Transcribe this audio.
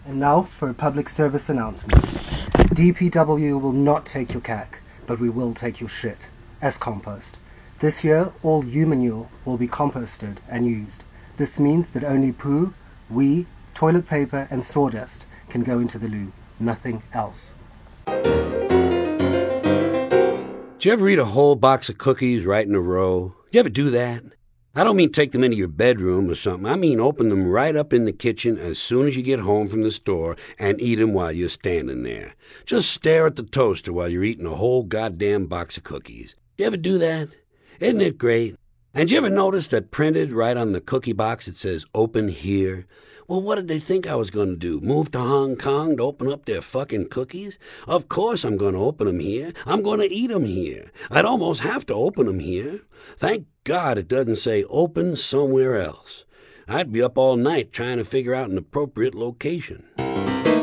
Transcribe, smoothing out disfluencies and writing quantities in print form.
And now for a public service announcement. DPW will not take your cack, but we will take your shit as compost. This year, all manure will be composted and used. This means that only poo, wee, toilet paper and sawdust can go into the loo. Nothing else. Did you ever eat a whole box of cookies right in a row? Did you ever do that? I don't mean take them into your bedroom or something. I mean open them right up in the kitchen as soon as you get home from the store and eat them while you're standing there. Just stare at the toaster while you're eating a whole goddamn box of cookies. You ever do that? Isn't it great? And you ever notice that printed right on the cookie box it says open here? Well, what did they think I was going to do? Move to Hong Kong to open up their fucking cookies? Of course I'm going to open them here. I'm going to eat them here. I'd almost have to open them here. Thank God it doesn't say open somewhere else. I'd be up all night trying to figure out an appropriate location.